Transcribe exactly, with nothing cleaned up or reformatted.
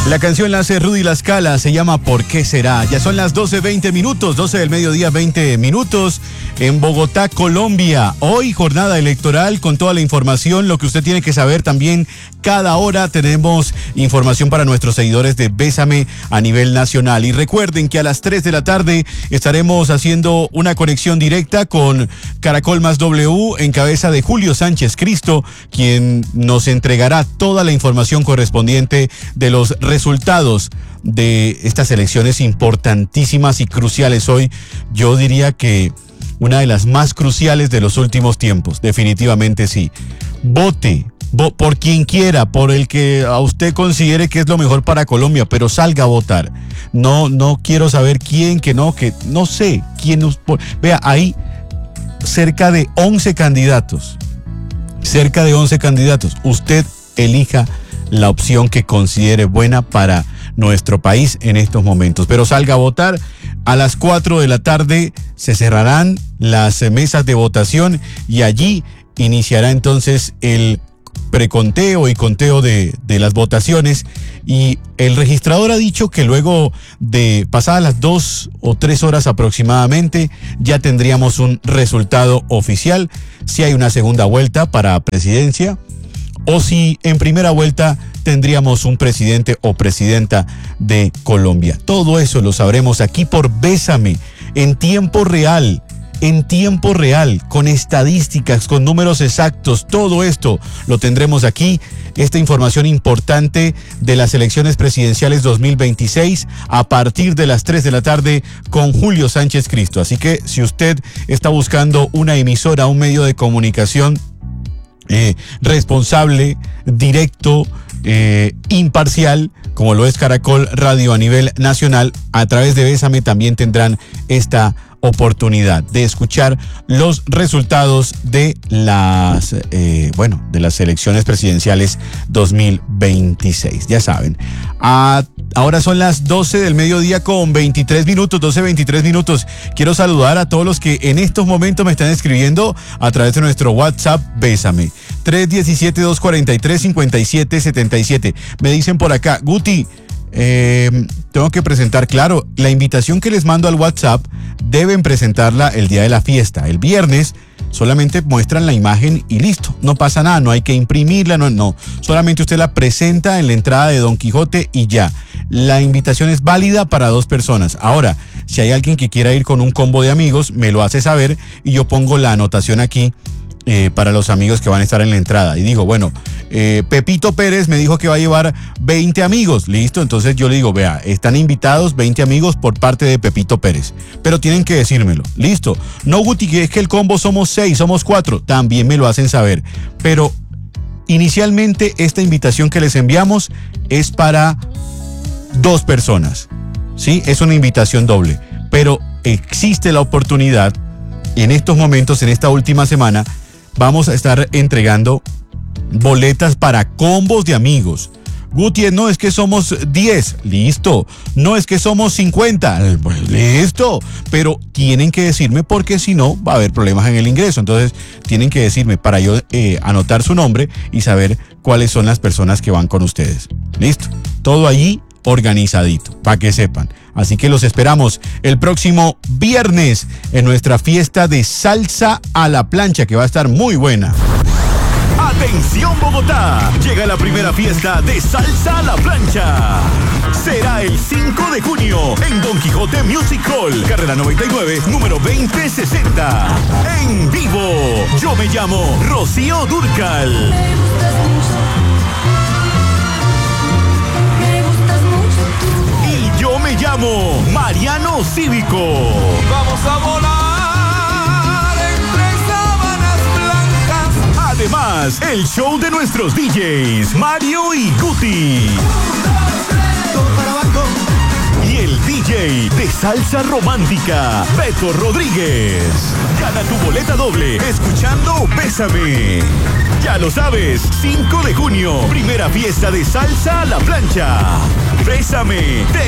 La canción la hace Rudy La Scala, se llama ¿Por qué será? Ya son las doce veinte minutos, doce del mediodía, veinte minutos en Bogotá, Colombia. Hoy jornada electoral con toda la información, lo que usted tiene que saber también. Cada hora tenemos información para nuestros seguidores de Bésame a nivel nacional. Y recuerden que a las tres de la tarde estaremos haciendo una conexión directa con Caracol Más W en cabeza de Julio Sánchez Cristo, quien nos entregará toda la información correspondiente de los resultados de estas elecciones importantísimas y cruciales. Hoy yo diría que una de las más cruciales de los últimos tiempos, definitivamente sí. Vote por quien quiera, por el que a usted considere que es lo mejor para Colombia, pero salga a votar. No, no quiero saber quién, que no, que no sé quién. Vea, hay cerca de once candidatos, cerca de once candidatos. Usted elija la opción que considere buena para nuestro país en estos momentos. Pero salga a votar. A las cuatro de la tarde se cerrarán las mesas de votación y allí iniciará entonces el preconteo y conteo de, de las votaciones, y el registrador ha dicho que luego de pasadas las dos o tres horas aproximadamente ya tendríamos un resultado oficial, si hay una segunda vuelta para presidencia o si en primera vuelta tendríamos un presidente o presidenta de Colombia. Todo eso lo sabremos aquí por Bésame, en tiempo real. En tiempo real, con estadísticas, con números exactos, todo esto lo tendremos aquí. Esta información importante de las elecciones presidenciales dos mil veintiséis a partir de las tres de la tarde con Julio Sánchez Cristo. Así que si usted está buscando una emisora, un medio de comunicación eh, responsable, directo, eh, imparcial, como lo es Caracol Radio a nivel nacional, a través de Bésame también tendrán esta oportunidad de escuchar los resultados de las eh, bueno de las elecciones presidenciales dos mil veintiséis. Ya saben, a, ahora son las doce del mediodía con veintitrés minutos, doce veintitrés minutos. Quiero saludar a todos los que en estos momentos me están escribiendo a través de nuestro WhatsApp Bésame tres uno siete, dos cuatro tres, cinco siete siete siete. Me dicen por acá, Guti, Eh, tengo que presentar, claro, la invitación que les mando al WhatsApp deben presentarla el día de la fiesta. El viernes solamente muestran la imagen y listo, no pasa nada, no hay que imprimirla, no, no, solamente usted la presenta en la entrada de Don Quijote y ya. La invitación es válida para dos personas. Ahora, si hay alguien que quiera ir con un combo de amigos, me lo hace saber y yo pongo la anotación aquí Eh, para los amigos que van a estar en la entrada. Y digo, bueno, eh, Pepito Pérez me dijo que va a llevar veinte amigos. Listo, entonces yo le digo, vea, están invitados veinte amigos por parte de Pepito Pérez. Pero tienen que decírmelo. Listo. No, Guti, que es que el combo somos seis, somos cuatro. También me lo hacen saber. Pero inicialmente esta invitación que les enviamos es para dos personas. ¿Sí? Es una invitación doble. Pero existe la oportunidad, en estos momentos, en esta última semana, vamos a estar entregando boletas para combos de amigos. Gutiérrez, no es que somos diez, listo. No es que somos cincuenta, pues listo. Pero tienen que decirme porque si no va a haber problemas en el ingreso. Entonces tienen que decirme para yo eh, anotar su nombre y saber cuáles son las personas que van con ustedes. Listo. Todo allí organizadito, para que sepan. Así que los esperamos el próximo viernes en nuestra fiesta de salsa a la plancha, que va a estar muy buena. ¡Atención Bogotá! Llega la primera fiesta de salsa a la plancha. Será el cinco de junio en Don Quijote Music Hall, carrera noventa y nueve, número veinte sesenta. En vivo, yo me llamo Rocío Dúrcal. Yo me llamo Mariano Cívico. Vamos a volar entre sábanas blancas. Además, el show de nuestros D Js, Mario y Guti. Y el D J de salsa romántica, Beto Rodríguez. Gana tu boleta doble escuchando Bésame. Ya lo sabes, cinco de junio, primera fiesta de salsa a la plancha. Bésame, te